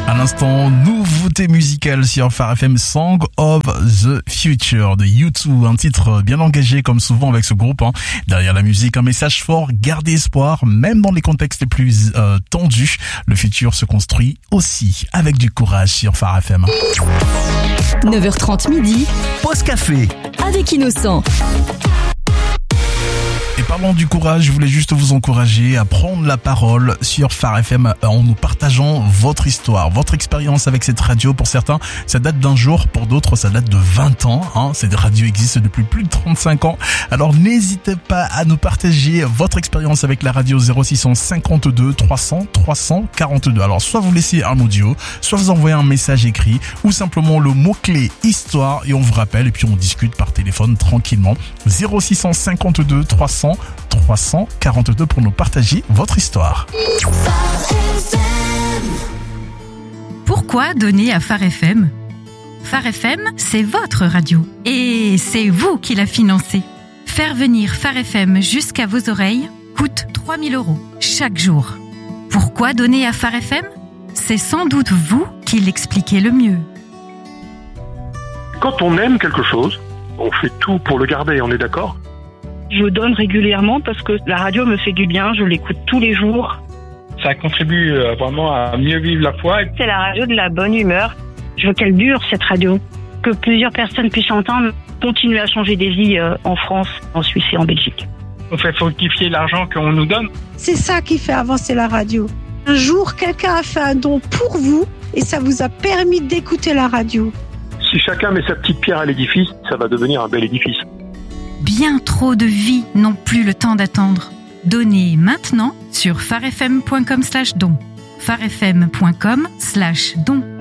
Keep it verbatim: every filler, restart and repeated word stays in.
À l'instant, nouveauté musicale sur Phare F M, Song of the Future de U deux, un titre bien engagé comme souvent avec ce groupe. Hein. Derrière la musique, un message fort, gardez espoir, même dans les contextes les plus euh, tendus. Le futur se construit aussi avec du courage sur Phare F M. neuf heures trente midi, Pause café avec Innocent. Et parlant du courage, je voulais juste vous encourager à prendre la parole sur Phare F M en nous partageant votre histoire, votre expérience avec cette radio. Pour certains, ça date d'un jour, pour d'autres, ça date de vingt ans. Hein. Cette radio existe depuis plus de trente-cinq ans. Alors n'hésitez pas à nous partager votre expérience avec la radio zéro six cent cinquante-deux trois cents trois cent quarante-deux. Alors soit vous laissez un audio, soit vous envoyez un message écrit ou simplement le mot-clé histoire et on vous rappelle et puis on discute par téléphone tranquillement. zéro six cent cinquante-deux trois cents trois cent quarante-deux pour nous partager votre histoire. Pourquoi donner à Phare F M ? Phare F M, c'est votre radio. Et c'est vous qui la financez. Faire venir Phare F M jusqu'à vos oreilles coûte trois mille euros chaque jour. Pourquoi donner à Phare F M ? C'est sans doute vous qui l'expliquez le mieux. Quand on aime quelque chose, on fait tout pour le garder, on est d'accord ? Je donne régulièrement parce que la radio me fait du bien, je l'écoute tous les jours. Ça contribue vraiment à mieux vivre la foi. C'est la radio de la bonne humeur. Je veux qu'elle dure, cette radio. Que plusieurs personnes puissent entendre, continuer à changer des vies en France, en Suisse et en Belgique. On fait fructifier l'argent qu'on nous donne. C'est ça qui fait avancer la radio. Un jour, quelqu'un a fait un don pour vous et ça vous a permis d'écouter la radio. Si chacun met sa petite pierre à l'édifice, ça va devenir un bel édifice. Bien trop de vies n'ont plus le temps d'attendre. Donnez maintenant sur farefm point com slash don. farefm point com slash don.